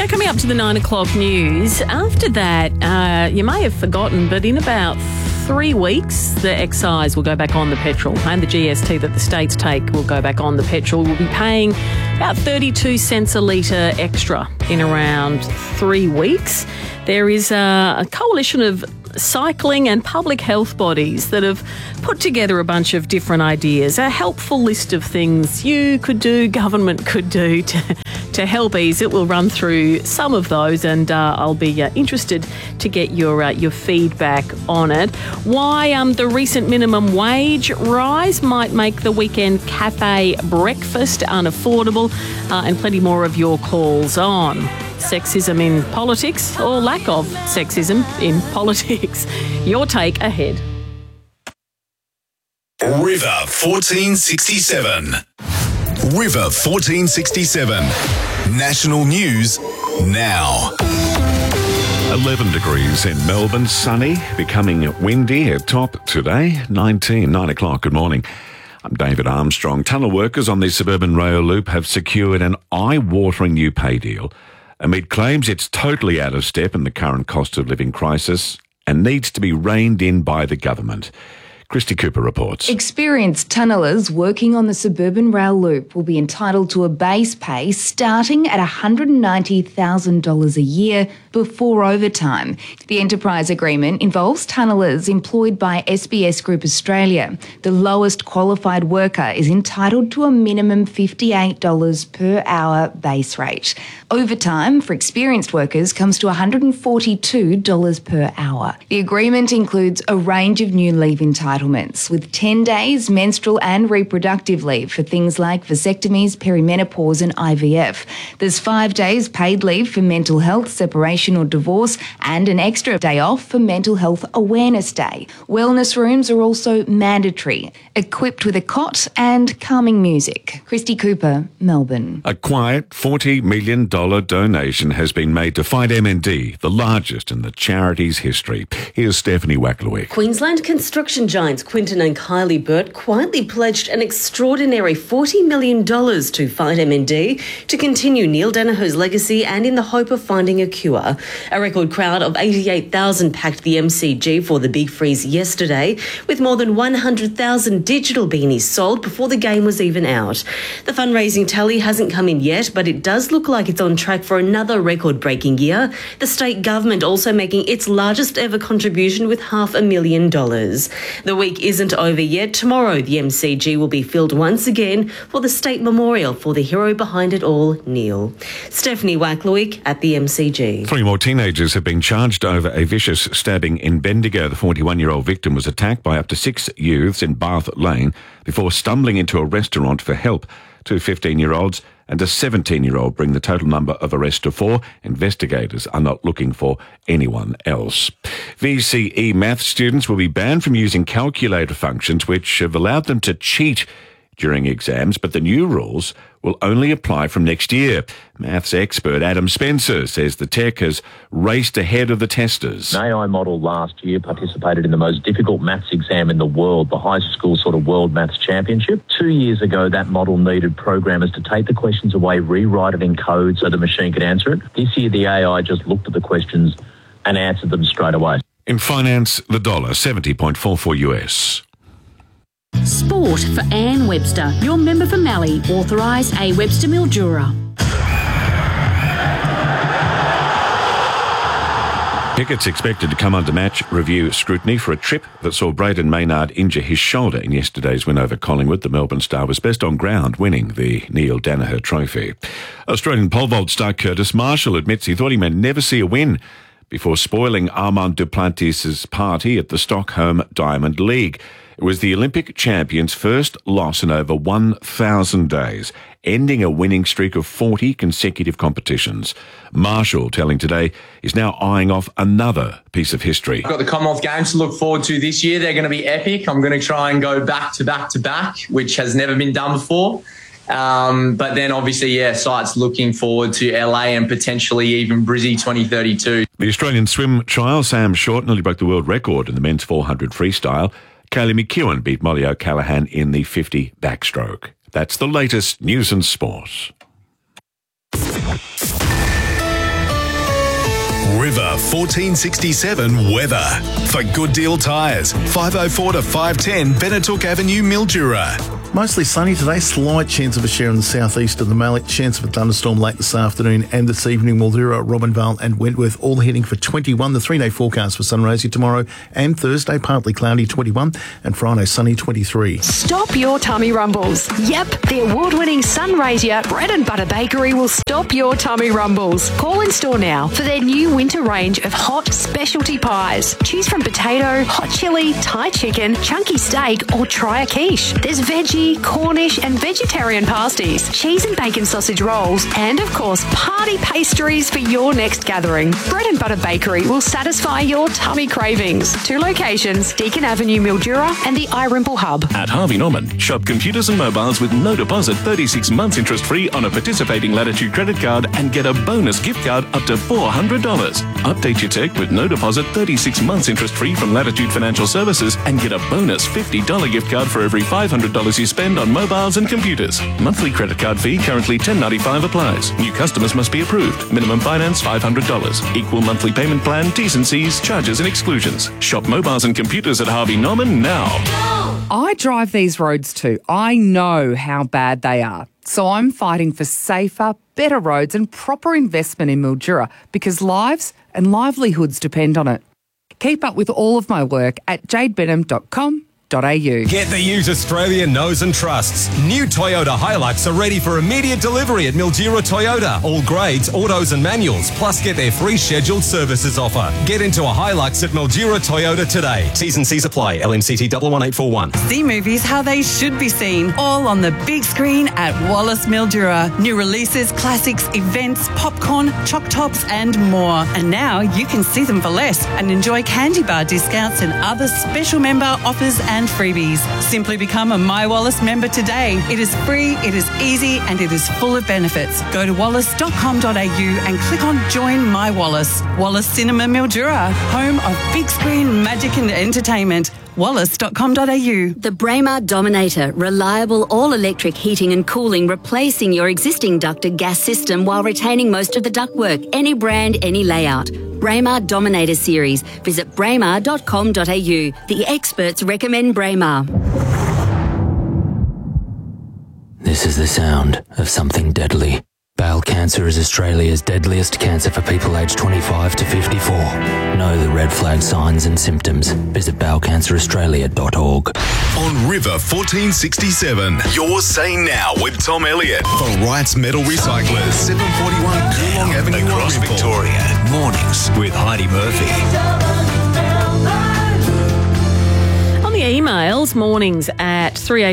Coming up to the 9 o'clock news. After that, you may have forgotten, but in about 3 weeks, the excise will go back on the petrol, and the GST that the states take will go back on the petrol. We'll be paying about 32 cents a litre extra in around 3 weeks. There is a coalition of cycling and public health bodies that have put together a bunch of different ideas, a helpful list of things you could do, government could do to help ease it. We'll run through some of those, and I'll be interested to get your feedback on it. Why the recent minimum wage rise might make the weekend cafe breakfast unaffordable, and plenty more of your calls on sexism in politics or lack of sexism in politics. Your take ahead. River 1467. River 1467. National news now. 11 degrees in Melbourne, sunny, becoming windy at top today, 9 o'clock. Good morning. I'm David Armstrong. Tunnel workers on the suburban rail loop have secured an eye-watering new pay deal amid claims it's totally out of step in the current cost of living crisis and needs to be reined in by the government. Christy Cooper reports. Experienced tunnellers working on the suburban rail loop will be entitled to a base pay starting at $190,000 a year before overtime. The enterprise agreement involves tunnellers employed by SBS Group Australia. The lowest qualified worker is entitled to a minimum $58 per hour base rate. Overtime for experienced workers comes to $142 per hour. The agreement includes a range of new leave entitlements, with 10 days menstrual and reproductive leave for things like vasectomies, perimenopause and IVF. There's 5 days paid leave for mental health, separation or divorce, and an extra day off for Mental Health Awareness Day. Wellness rooms are also mandatory, equipped with a cot and calming music. Christy Cooper, Melbourne. A quiet $40 million donation has been made to Fight MND, the largest in the charity's history. Here's Stephanie Wacklewick. Queensland construction giants Quinton and Kylie Burt quietly pledged an extraordinary $40 million to Fight MND to continue Neil Daniher's legacy and in the hope of finding a cure. A record crowd of 88,000 packed the MCG for the Big Freeze yesterday, with more than 100,000 digital beanies sold before the game was even out. The fundraising tally hasn't come in yet, but it does look like it's on track for another record-breaking year. The state government also making its largest ever contribution with $500,000. The week isn't over yet. Tomorrow, the MCG will be filled once again for the state memorial for the hero behind it all, Neil. Stephanie Wacklewick at the MCG. 3 more teenagers have been charged over a vicious stabbing in Bendigo. The 41-year-old victim was attacked by up to 6 youths in Bath Lane before stumbling into a restaurant for help. 2 15-year-olds and a 17-year-old bring the total number of arrests to 4. Investigators are not looking for anyone else. VCE math students will be banned from using calculator functions which have allowed them to cheat during exams, but the new rules will only apply from next year. Maths expert Adam Spencer says the tech has raced ahead of the testers. An AI model last year participated in the most difficult maths exam in the world, the high school sort of World Maths Championship. 2 years ago, that model needed programmers to take the questions away, rewrite it in code so the machine could answer it. This year, the AI just looked at the questions and answered them straight away. In finance, the dollar, 70.44 US. Sport for Anne Webster, your member for Mallee, authorised A. Webster Mildura. Pickett's expected to come under match review scrutiny for a trip that saw Braden Maynard injure his shoulder in yesterday's win over Collingwood. The Melbourne star was best on ground, winning the Neil Daniher Trophy. Australian pole vault star Curtis Marshall admits he thought he may never see a win before spoiling Armand Duplantis' party at the Stockholm Diamond League. It was the Olympic champion's first loss in over 1,000 days, ending a winning streak of 40 consecutive competitions. Marshall telling Today he's now eyeing off another piece of history. I've got the Commonwealth Games to look forward to this year. They're going to be epic. I'm going to try and go back to back to back, which has never been done before. But then obviously, sites looking forward to LA and potentially even Brizzy 2032. The Australian swim trial, Sam Short nearly broke the world record in the men's 400 freestyle. Kaylee McEwen beat Molly O'Callaghan in the 50 backstroke. That's the latest news and sport. River 1467 weather. For Good Deal Tyres, 504 to 510 Benetook Avenue, Mildura. Mostly sunny today, slight chance of a shower in the southeast of the Mallet, chance of a thunderstorm late this afternoon and this evening. Mildura, Robinvale and Wentworth all heading for 21. The 3-day forecast for Sunraysia tomorrow and Thursday, partly cloudy 21 and Friday sunny 23. Stop your tummy rumbles. Yep, the award-winning Sunraysia Bread and Butter Bakery will stop your tummy rumbles. Call in store now for their new winter range of hot specialty pies. Choose from potato, hot chili, Thai chicken, chunky steak or try a quiche. There's veggie, Cornish and vegetarian pasties, cheese and bacon sausage rolls, and of course party pastries for your next gathering. Bread and Butter Bakery will satisfy your tummy cravings. 2 locations, Deakin Avenue, Mildura and the iRimple Hub. At Harvey Norman, shop computers and mobiles with no deposit, 36 months interest free on a participating Latitude credit card and get a bonus gift card up to $400. Update your tech with no deposit, 36 months interest free from Latitude Financial Services and get a bonus $50 gift card for every $500 you spend on mobiles and computers. Monthly credit card fee currently $10.95 applies. New customers must be approved. Minimum finance $500. Equal monthly payment plan, T's and C's, charges and exclusions. Shop mobiles and computers at Harvey Norman now. I drive these roads too. I know how bad they are. So I'm fighting for safer, better roads and proper investment in Mildura because lives and livelihoods depend on it. Keep up with all of my work at jadebenham.com.au. Get the ute Australia knows and trusts. New Toyota Hilux are ready for immediate delivery at Mildura Toyota. All grades, autos and manuals, plus get their free scheduled services offer. Get into a Hilux at Mildura Toyota today. T's and C's apply. LMCT 11841. See movies how they should be seen, all on the big screen at Wallace Mildura. New releases, classics, events, popcorn, choc tops and more. And now you can see them for less and enjoy candy bar discounts and other special member offers and freebies. Simply become a My Wallace member today. It is free, it is easy and it is full of benefits. Go to wallace.com.au and click on Join My Wallace. Wallace Cinema Mildura, home of big screen magic and entertainment. wallace.com.au. The Braemar Dominator, reliable all-electric heating and cooling, replacing your existing ducted gas system while retaining most of the ductwork. Any brand, any layout. Braemar Dominator series. Visit braemar.com.au. The experts recommend Braemar. This is the sound of something deadly. Bowel cancer is Australia's deadliest cancer for people aged 25 to 54. Know the red flag signs and symptoms. Visit bowelcanceraustralia.org. On River 1467, you're saying now with Tom Elliott for Wrights Metal Recyclers, 741 Coolong Avenue, across Victoria. Mornings with Heidi Murphy. Emails, mornings at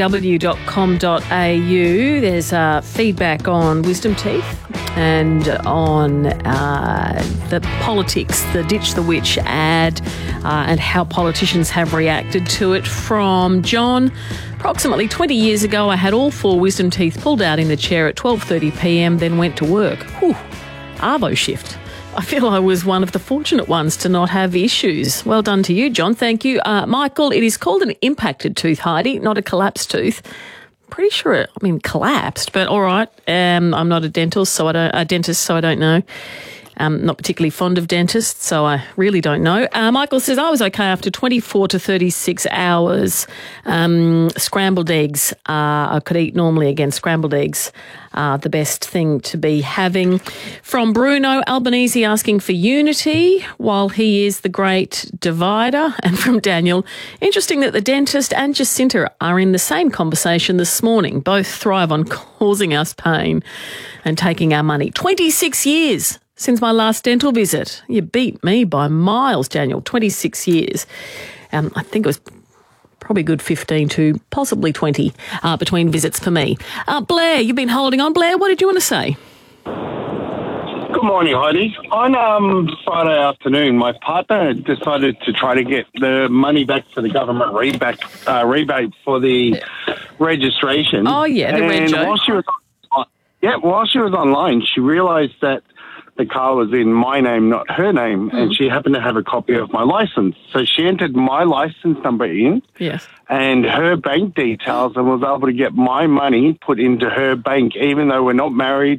3aw.com.au. There's feedback on wisdom teeth and on the politics, the Ditch the Witch ad, and how politicians have reacted to it. From John, approximately 20 years ago, I had all 4 wisdom teeth pulled out in the chair at 12:30pm, then went to work. Whew, Arvo shift. I feel I was one of the fortunate ones to not have issues. Well done to you, John. Thank you. Michael, it is called an impacted tooth, Heidi, not a collapsed tooth. Pretty sure it, collapsed, but all right. I'm not a dentist, so I don't know. Not particularly fond of dentists, so I really don't know. Michael says, I was okay after 24 to 36 hours. Scrambled eggs, I could eat normally again. Scrambled eggs are the best thing to be having. From Bruno Albanese asking for unity while he is the great divider. And from Daniel, interesting that the dentist and Jacinta are in the same conversation this morning. Both thrive on causing us pain and taking our money. 26 years since my last dental visit. You beat me by miles, Daniel. 26 years. I think it was probably a good 15 to possibly 20 between visits for me. Blair, you've been holding on. Blair, what did you want to say? Good morning, Heidi. On Friday afternoon, my partner decided to try to get the money back for the government rebate for the registration. Oh, yeah, the and rego. While she was online, she realised that the car was in my name, not her name, and she happened to have a copy of my license. So she entered my license number in and her bank details and was able to get my money put into her bank, even though we're not married,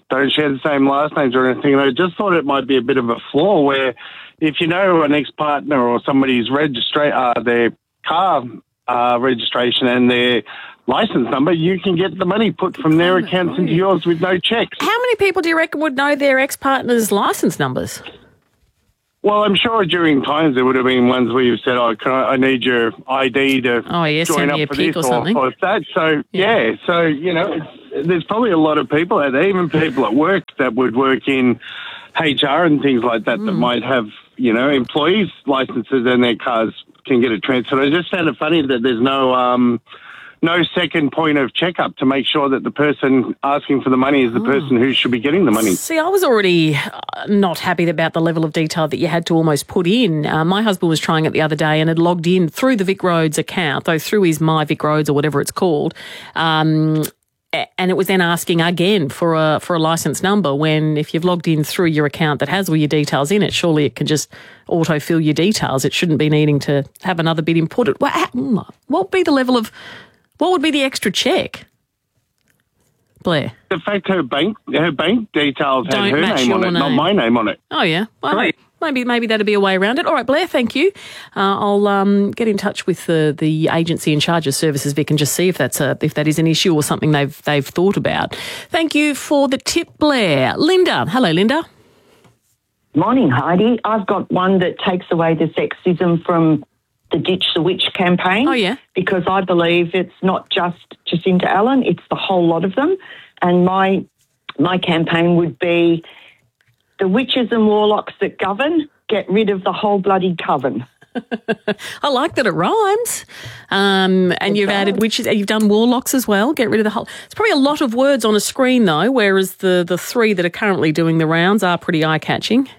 don't share the same last names or anything. And I just thought it might be a bit of a flaw where if you know an ex-partner or somebody's their car registration and their license number, you can get the money put from their accounts into yours with no checks. How many people do you reckon would know their ex-partner's license numbers? Well, I'm sure during times there would have been ones where you've said, I need your ID to join up for this or that. So, so, there's probably a lot of people out there, even people at work that would work in HR and things like that, that might have, employees' licenses and their cars can get it transferred. I just found it funny that there's no second point of checkup to make sure that the person asking for the money is the person who should be getting the money. See, I was already not happy about the level of detail that you had to almost put in. My husband was trying it the other day and had logged in through the Vic Roads account, though through his My Vic Roads or whatever it's called, and it was then asking again for a license number when if you've logged in through your account that has all your details in it, surely it can just autofill your details. It shouldn't be needing to have another bit inputted. What would be the level of... What would be the extra check, Blair? The fact her bank details had her name on it, not my name on it. Oh, yeah. Well, maybe that'd be a way around it. All right, Blair, thank you. I'll get in touch with the agency in charge of Services Vic and just see if that is an issue or something they've thought about. Thank you for the tip, Blair. Linda. Hello, Linda. Morning, Heidi. I've got one that takes away the sexism from the Ditch the Witch campaign. Oh, yeah. Because I believe it's not just Jacinta Allen, it's the whole lot of them. And my campaign would be the witches and warlocks that govern, get rid of the whole bloody coven. I like that it rhymes. And you've added witches, you've done warlocks as well, get rid of the whole... It's probably a lot of words on a screen, though, whereas the three that are currently doing the rounds are pretty eye-catching.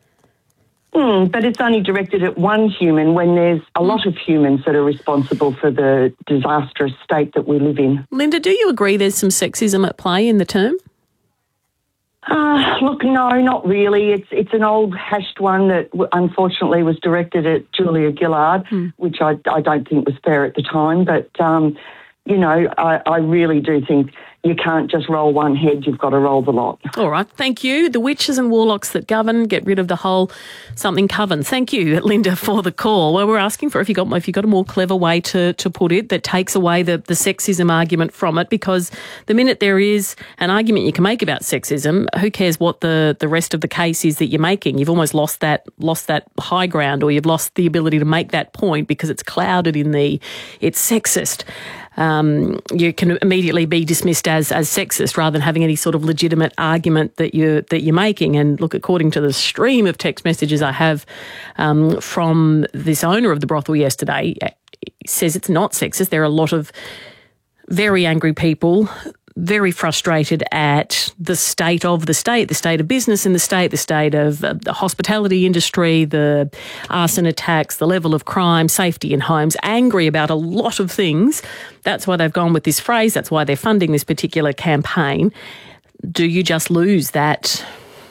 But it's only directed at one human when there's a lot of humans that are responsible for the disastrous state that we live in. Linda, do you agree there's some sexism at play in the term? Look, no, not really. It's an old hashed one that unfortunately was directed at Julia Gillard, which I don't think was fair at the time. But, I really do think you can't just roll one head, you've got to roll the lot. All right, thank you. The witches and warlocks that govern, get rid of the whole something coven. Thank you, Linda, for the call. Well, we're asking for if you got a more clever way to put it that takes away the sexism argument from it, because the minute there is an argument you can make about sexism, who cares what the rest of the case is that you're making? You've almost lost that high ground, or you've lost the ability to make that point because it's clouded in it's sexist. You can immediately be dismissed as sexist rather than having any sort of legitimate argument that you're making. And look, according to the stream of text messages I have from this owner of the brothel yesterday, says it's not sexist. There are a lot of very angry people, very frustrated at the state of business in the state of the hospitality industry, the arson attacks, the level of crime, safety in homes, angry about a lot of things. That's why they've gone with this phrase. That's why they're funding this particular campaign. Do you just lose that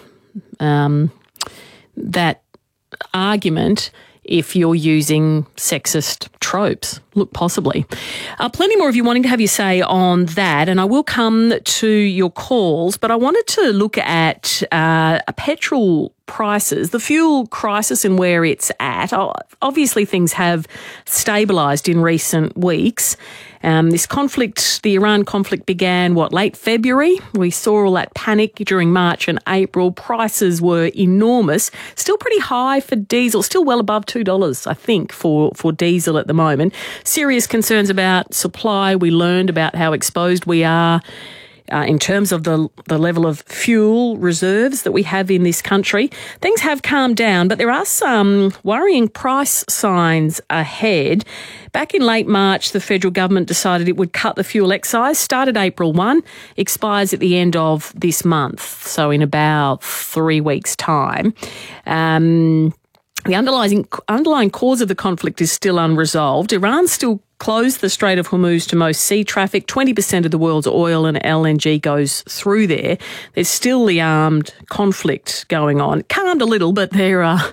argument if you're using sexist tropes? Look, possibly. Plenty more of you wanting to have your say on that, and I will come to your calls, but I wanted to look at petrol prices, the fuel crisis and where it's at. Obviously, things have stabilised in recent weeks. This conflict, the Iran conflict, began, late February? We saw all that panic during March and April. Prices were enormous. Still pretty high for diesel, still well above $2, I think, for diesel at the moment. Serious concerns about supply. We learned about how exposed we are in terms of the level of fuel reserves that we have in this country. Things have calmed down, but there are some worrying price signs ahead. Back in late March, the federal government decided it would cut the fuel excise, started April 1, expires at the end of this month, so in about 3 weeks' time. The underlying cause of the conflict is still unresolved. Iran still closed the Strait of Hormuz to most sea traffic. 20% of the world's oil and LNG goes through there. There's still the armed conflict going on. It calmed a little, but there are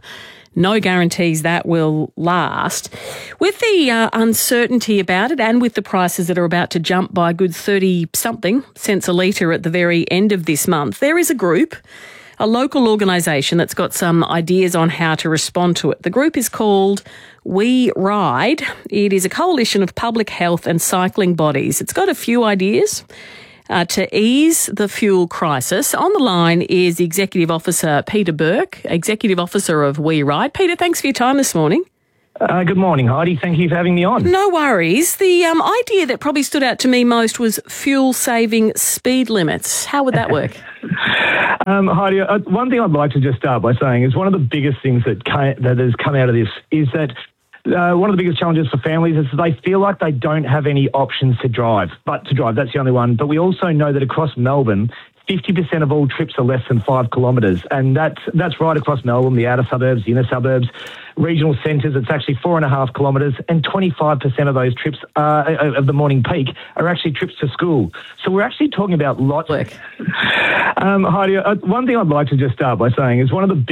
No guarantees that will last. With the uncertainty about it and with the prices that are about to jump by a good 30-something cents a litre at the very end of this month, there is a group, a local organisation that's got some ideas on how to respond to it. The group is called We Ride. It is a coalition of public health and cycling bodies. It's got a few ideas to ease the fuel crisis. On the line is the Executive Officer, Peter Burke, Executive Officer of We Ride. Peter, thanks for your time this morning. Good morning, Heidi. Thank you for having me on. No worries. The idea that probably stood out to me most was fuel-saving speed limits. How would that work? Heidi, one thing I'd like to just start by saying is one of the biggest things that has come out of this is that one of the biggest challenges for families is that they feel like they don't have any options to drive. That's the only one. But we also know that across Melbourne, 50% of all trips are less than 5 kilometres, and that's right across Melbourne, the outer suburbs, the inner suburbs, regional centres. It's actually 4.5 kilometres, and 25% of those trips of the morning peak are actually trips to school. So we're actually talking about lots. Heidi, one thing I'd like to just start by saying is one of the